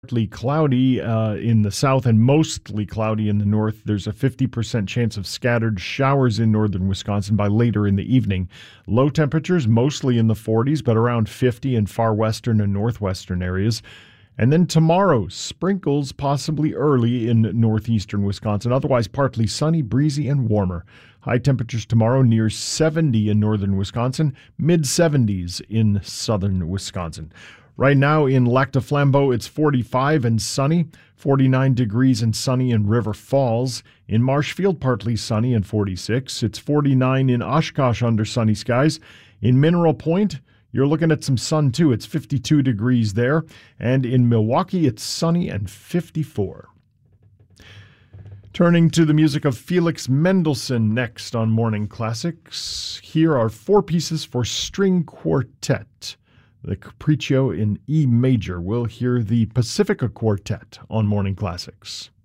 Partly cloudy in the south and mostly cloudy in the north. There's a 50% chance of scattered showers in northern Wisconsin by later in the evening. Low temperatures mostly in the 40s, but around 50 in far western and northwestern areas. And then tomorrow, sprinkles possibly early in northeastern Wisconsin. Otherwise, partly sunny, breezy, and warmer. High temperatures tomorrow near 70 in northern Wisconsin, mid-70s in southern Wisconsin. Right now in Lac du Flambeau, it's 45 and sunny, 49 degrees and sunny in River Falls. In Marshfield, partly sunny and 46. It's 49 in Oshkosh under sunny skies. In Mineral Point, you're looking at some sun too. It's 52 degrees there. And in Milwaukee, it's sunny and 54. Turning to the music of Felix Mendelssohn next on Morning Classics. Here are four pieces for string quartet. The Capriccio in E major. We'll hear the Pacifica Quartet on Morning Classics.